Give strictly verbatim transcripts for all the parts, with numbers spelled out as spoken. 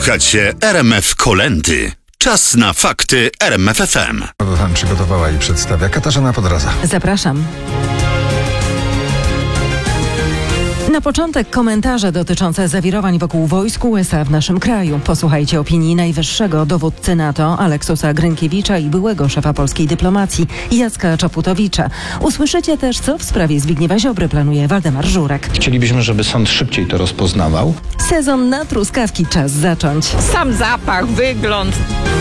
Słuchacie R M F Kolędy. Czas na fakty R M F F M. Wam przygotowała i przedstawia Katarzyna Podroza. Zapraszam. Na początek komentarze dotyczące zawirowań wokół wojsk U S A w naszym kraju. Posłuchajcie opinii najwyższego dowódcy NATO Aleksusa Grynkiewicza i byłego szefa polskiej dyplomacji Jacka Czaputowicza. Usłyszycie też, co w sprawie Zbigniewa Ziobry planuje Waldemar Żurek. Chcielibyśmy, żeby sąd szybciej to rozpoznawał. Sezon na truskawki czas zacząć. Sam zapach, wygląd.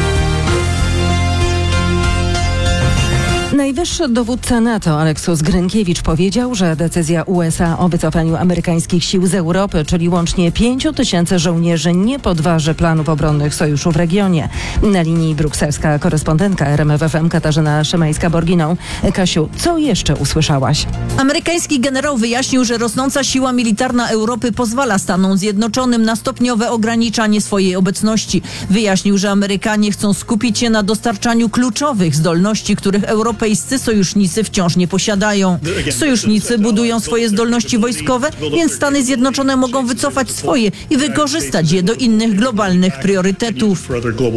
Najwyższy dowódca NATO Aleksus Grynkiewicz powiedział, że decyzja U S A o wycofaniu amerykańskich sił z Europy, czyli łącznie pięciu tysięcy żołnierzy, nie podważy planów obronnych sojuszu w regionie. Na linii brukselska korespondentka R M F F M Katarzyna Szymańska-Borginą. Kasiu, co jeszcze usłyszałaś? Amerykański generał wyjaśnił, że rosnąca siła militarna Europy pozwala Stanom Zjednoczonym na stopniowe ograniczanie swojej obecności. Wyjaśnił, że Amerykanie chcą skupić się na dostarczaniu kluczowych zdolności, których Europejscy sojusznicy wciąż nie posiadają. Sojusznicy budują swoje zdolności wojskowe, więc Stany Zjednoczone mogą wycofać swoje i wykorzystać je do innych globalnych priorytetów.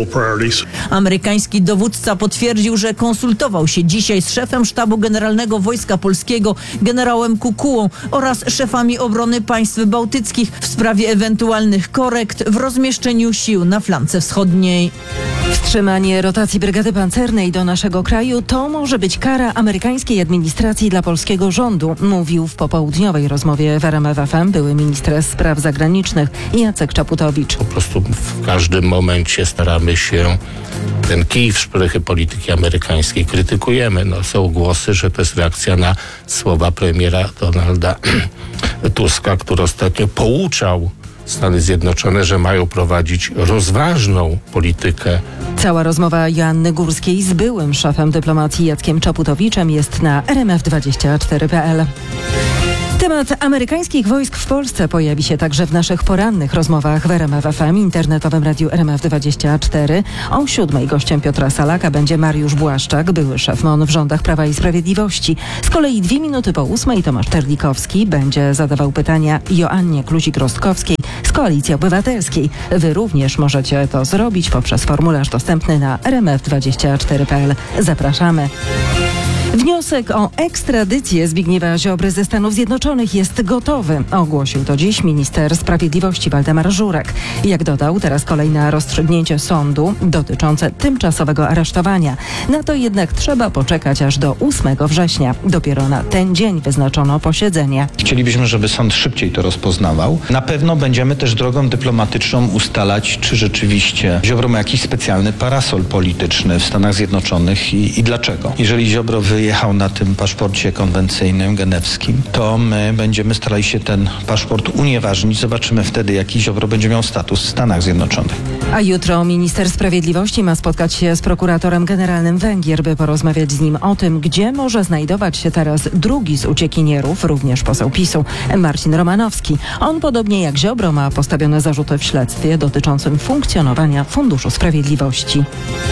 Amerykański dowódca potwierdził, że konsultował się dzisiaj z szefem Sztabu Generalnego Wojska Polskiego, generałem Kukułą oraz szefami obrony państw bałtyckich w sprawie ewentualnych korekt w rozmieszczeniu sił na flance wschodniej. Wstrzymanie rotacji brygady pancernej do naszego kraju to może być kara amerykańskiej administracji dla polskiego rządu, mówił w popołudniowej rozmowie w R M F F M były minister spraw zagranicznych Jacek Czaputowicz. Po prostu w każdym momencie staramy się ten kij w szprychy polityki amerykańskiej krytykujemy. No, są głosy, że to jest reakcja na słowa premiera Donalda Tuska, który ostatnio pouczał Stany Zjednoczone, że mają prowadzić rozważną politykę. Cała rozmowa Joanny Górskiej z byłym szefem dyplomacji Jackiem Czaputowiczem jest na r m f dwadzieścia cztery kropka p l. Temat amerykańskich wojsk w Polsce pojawi się także w naszych porannych rozmowach w R M F F M, internetowym radiu R M F dwadzieścia cztery. O siódmej gościem Piotra Salaka będzie Mariusz Błaszczak, były szef M O N w rządach Prawa i Sprawiedliwości. Z kolei dwie minuty po ósmej Tomasz Terlikowski będzie zadawał pytania Joannie Kluzik-Rostkowskiej z Koalicji Obywatelskiej. Wy również możecie to zrobić poprzez formularz dostępny na r m f dwadzieścia cztery kropka p l. Zapraszamy. Wniosek o ekstradycję Zbigniewa Ziobry ze Stanów Zjednoczonych jest gotowy. Ogłosił to dziś minister sprawiedliwości Waldemar Żurek. Jak dodał, teraz kolej na rozstrzygnięcie sądu dotyczące tymczasowego aresztowania. Na to jednak trzeba poczekać aż do ósmego września. Dopiero na ten dzień wyznaczono posiedzenie. Chcielibyśmy, żeby sąd szybciej to rozpoznawał. Na pewno będziemy też drogą dyplomatyczną ustalać, czy rzeczywiście Ziobro ma jakiś specjalny parasol polityczny w Stanach Zjednoczonych i, i dlaczego. Jeżeli Ziobro wyjechał na tym paszporcie konwencyjnym, genewskim, to my będziemy starali się ten paszport unieważnić. Zobaczymy wtedy, jaki Ziobro będzie miał status w Stanach Zjednoczonych. A jutro minister sprawiedliwości ma spotkać się z prokuratorem generalnym Węgier, by porozmawiać z nim o tym, gdzie może znajdować się teraz drugi z uciekinierów, również poseł PiSu, Marcin Romanowski. On, podobnie jak Ziobro, ma postawione zarzuty w śledztwie dotyczącym funkcjonowania Funduszu Sprawiedliwości.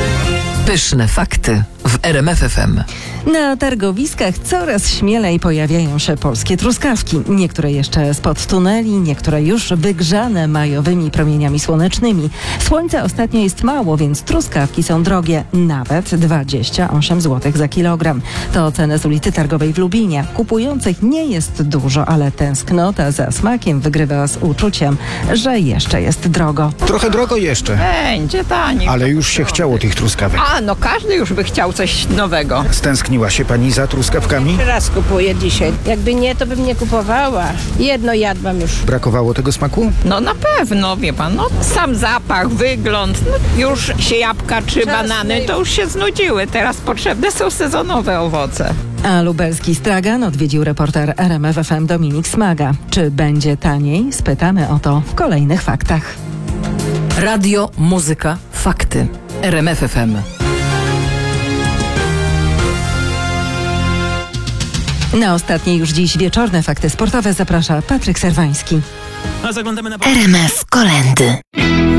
Pyszne fakty w R M F F M. Na targowiskach coraz śmielej pojawiają się polskie truskawki. Niektóre jeszcze spod tuneli, niektóre już wygrzane majowymi promieniami słonecznymi. Słońca ostatnio jest mało, więc truskawki są drogie. Nawet dwadzieścia osiem złotych za kilogram. To ceny z ulicy Targowej w Lubinie. Kupujących nie jest dużo, ale tęsknota za smakiem wygrywa z uczuciem, że jeszcze jest drogo. Trochę drogo jeszcze, Będzie taniej. ale już się chciało tych truskawek. A, no każdy już by chciał coś nowego. Stęskniła się pani za truskawkami? Raz kupuję dzisiaj. Jakby nie, to bym nie kupowała. Jedno jadłam już. Brakowało tego smaku? No na pewno, wie pan, no sam zapach, wygląd, no, już się jabłka czy Czas banany, to już się znudziły. Teraz potrzebne są sezonowe owoce. A lubelski stragan odwiedził reporter R M F F M Dominik Smaga. Czy będzie taniej? Spytamy o to w kolejnych faktach. Radio, muzyka, fakty. R M F F M. Na ostatnie już dziś wieczorne fakty sportowe zaprasza Patryk Serwański. R M F Kolędy.